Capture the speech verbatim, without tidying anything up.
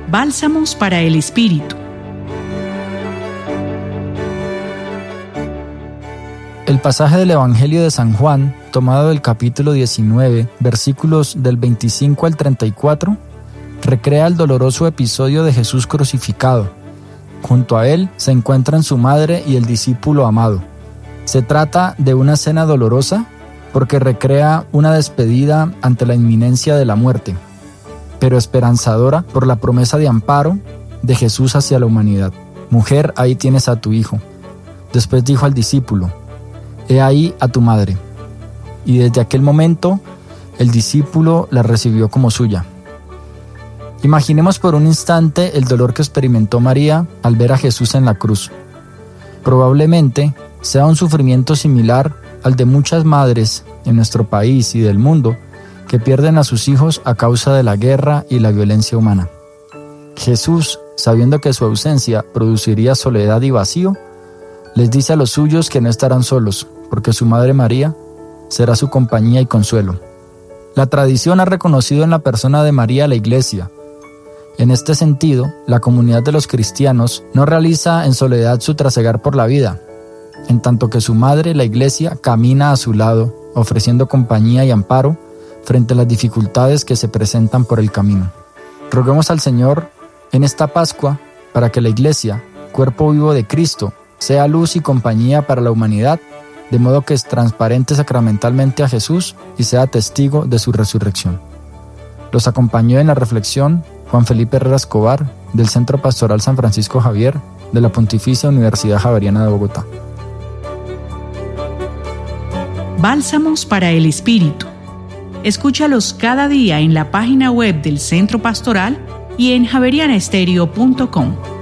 Bálsamos para el Espíritu. El pasaje del Evangelio de San Juan, tomado del capítulo diecinueve, versículos del veinticinco al treinta y cuatro, recrea el doloroso episodio de Jesús crucificado. Junto a él se encuentran su madre y el discípulo amado. Se trata de una escena dolorosa porque recrea una despedida ante la inminencia de la muerte, pero esperanzadora por la promesa de amparo de Jesús hacia la humanidad. Mujer, ahí tienes a tu hijo. Después dijo al discípulo, he ahí a tu madre. Y desde aquel momento, el discípulo la recibió como suya. Imaginemos por un instante el dolor que experimentó María al ver a Jesús en la cruz. Probablemente sea un sufrimiento similar al de muchas madres en nuestro país y del mundo que pierden a sus hijos a causa de la guerra y la violencia humana. Jesús, sabiendo que su ausencia produciría soledad y vacío, les dice a los suyos que no estarán solos, porque su madre María será su compañía y consuelo. La tradición ha reconocido en la persona de María a la Iglesia. En este sentido, la comunidad de los cristianos no realiza en soledad su trasegar por la vida, en tanto que su madre, la Iglesia, camina a su lado, ofreciendo compañía y amparo frente a las dificultades que se presentan por el camino. Roguemos al Señor en esta Pascua para que la Iglesia, cuerpo vivo de Cristo, sea luz y compañía para la humanidad, de modo que es transparente sacramentalmente a Jesús y sea testigo de su resurrección. Los acompañó en la reflexión Juan Felipe Herrera Escobar, del Centro Pastoral San Francisco Javier, de la Pontificia Universidad Javeriana de Bogotá. Bálsamos para el Espíritu. Escúchalos cada día en la página web del Centro Pastoral y en javeriana estéreo punto com.